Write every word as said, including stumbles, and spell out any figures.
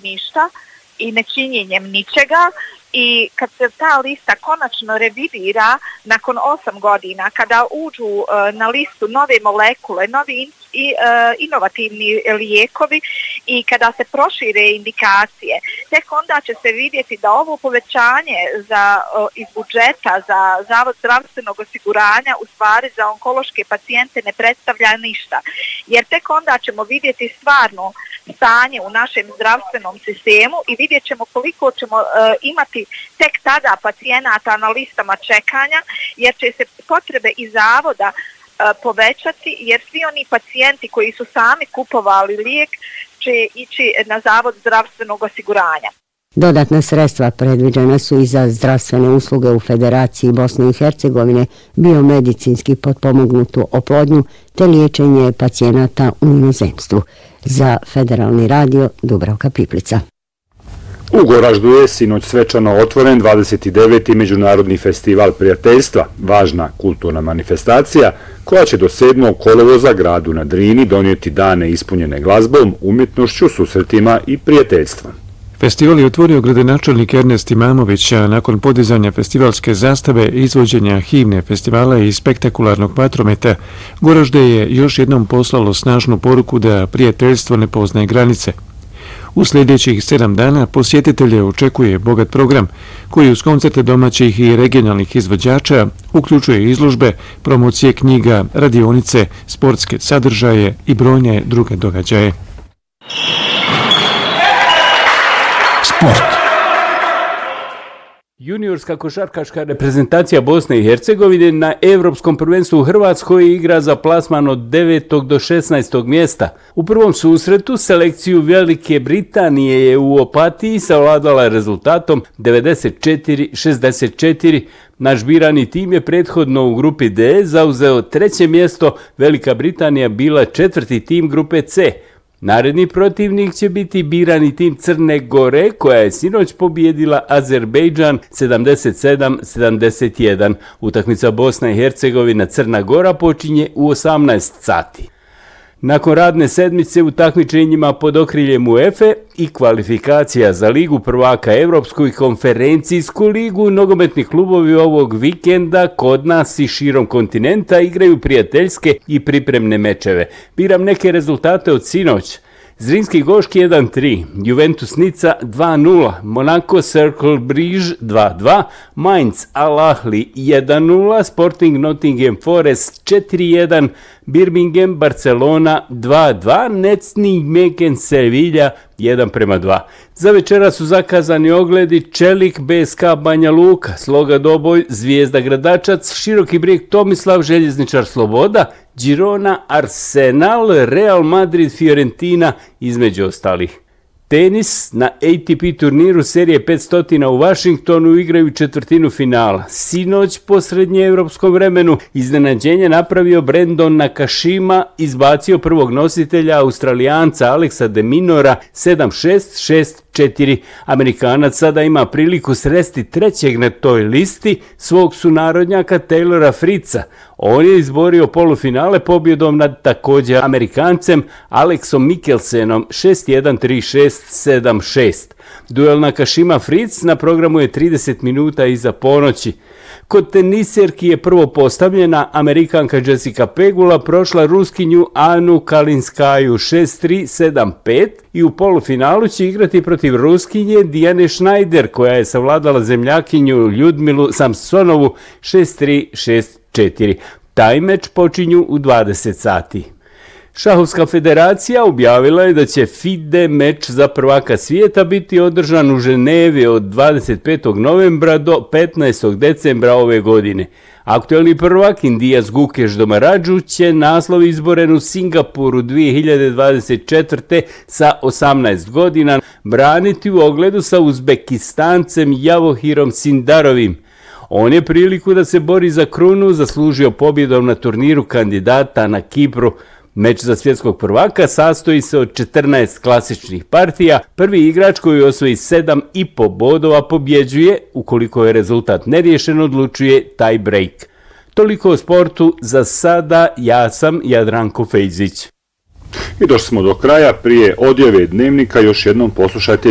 ništa i nečinjenjem ničega. I kad se ta lista konačno revidira nakon osam godina, kada uđu uh, na listu nove molekule, novi in, i, uh, inovativni lijekovi i kada se prošire indikacije, tek onda će se vidjeti da ovo povećanje za, uh, iz budžeta za Zavod zdravstvenog osiguranja u stvari za onkološke pacijente ne predstavlja ništa. Jer tek onda ćemo vidjeti stvarno stanje u našem zdravstvenom sistemu i vidjet ćemo koliko ćemo uh, imati tek tada pacijenata na listama čekanja, jer će se potrebe iz zavoda uh, povećati, jer svi oni pacijenti koji su sami kupovali lijek će ići na Zavod zdravstvenog osiguranja. Dodatna sredstva predviđena su i za zdravstvene usluge u Federaciji Bosne i Hercegovine, biomedicinski potpomognutu oplodnju te liječenje pacijenata u inozemstvu. Za Federalni radio Dubravka Piplica. U Goraždu je sinoć svečano otvoren dvadeset deveti Međunarodni festival prijateljstva, važna kulturna manifestacija koja će do sedmog kolovoza gradu na Drini donijeti dane ispunjene glazbom, umjetnošću, susretima i prijateljstvom. Festival je otvorio gradonačelnik Ernest Imamović, a nakon podizanja festivalske zastave, izvođenja himne festivala i spektakularnog vatrometa, Goražde je još jednom poslalo snažnu poruku da prijateljstvo ne poznaje granice. U sljedećih sedam dana posjetitelje očekuje bogat program koji uz koncerte domaćih i regionalnih izvođača uključuje izložbe, promocije knjiga, radionice, sportske sadržaje i brojne druge događaje. Sport. Juniorska košarkaška reprezentacija Bosne i Hercegovine na Evropskom prvenstvu u Hrvatskoj igra za plasman od devetog do šesnaestog mjesta. U prvom susretu selekciju Velike Britanije je u Opatiji savladala rezultatom devedeset četiri šezdeset četiri. Naš birani tim je prethodno u grupi D zauzeo treće mjesto, Velika Britanija bila četvrti tim grupe C. Naredni protivnik će biti birani tim Crne Gore, koja je sinoć pobijedila Azerbejdžan sedamdeset sedam sedamdeset jedan. Utakmica Bosna i Hercegovina Crna Gora počinje u osamnaest sati. Nakon radne sedmice u takmičenjima pod okriljem UEFA i kvalifikacija za Ligu prvaka Evropsku i konferencijsku ligu, nogometni klubovi ovog vikenda kod nas i širom kontinenta igraju prijateljske i pripremne mečeve. Biram neke rezultate od sinoć. Zrinski Goški jedan tri, Juventus Nica dva nula, Monaco Cercle Bruges dva dva, Mainz Al Ahly jedan nula, Sporting Nottingham Forest četiri jedan, Birmingham Barcelona dva dva, Nijmegen Sevilla jedan prema dva. Za večera su zakazani ogledi Čelik B S K Banja Luka, Sloga Doboj Zvijezda Gradačac, Široki Brijeg Tomislav Željezničar Sloboda, Girona Arsenal, Real Madrid Fiorentina između ostalih. Tenis na A T P turniru serije petsto u Washingtonu igraju četvrtinu finala. Sinoć po srednjeevropskom vremenu iznenađenje napravio Brandon Nakashima, izbacio prvog nositelja Australijanca Alexa de Minora sedam šest šest četiri. Amerikanac sada ima priliku sresti trećeg na toj listi svog sunarodnjaka Taylora Fritza. On je izborio polufinale pobjedom nad također Amerikancem Alexom Mikkelsenom šest jedan tri šest sedam šest. Duel Nakashima Fritz na programu je trideset minuta iza ponoći. Kod teniserki je prvo postavljena Amerikanka Jessica Pegula prošla Ruskinju Anu Kalinskaju šest tri sedam pet i u polufinalu će igrati protiv Ruskinje Dijane Schneider koja je savladala zemljakinju Ljudmilu Samsonovu šest tri šest četiri. Taj meč počinju u dvadeset sati. Šahovska federacija objavila je da će FIDE meč za prvaka svijeta biti održan u Ženevi od dvadeset petog novembra do petnaestog decembra ove godine. Aktuelni prvak Indijas Gukesh Domaradžu će naslov izboren u Singapuru dvije hiljade dvadeset četvrte sa osamnaest godina braniti u ogledu sa Uzbekistancem Javohirom Sindarovim. On je priliku da se bori za krunu zaslužio pobjedom na turniru kandidata na Kipru. Meč za svjetskog prvaka sastoji se od četrnaest klasičnih partija. Prvi igrač koji osvoji sedam i po bodova pobjeđuje, ukoliko je rezultat neriješen odlučuje tie break. Toliko o sportu za sada, ja sam Jadranko Fejzić. I došli smo do kraja, prije odjave dnevnika još jednom poslušajte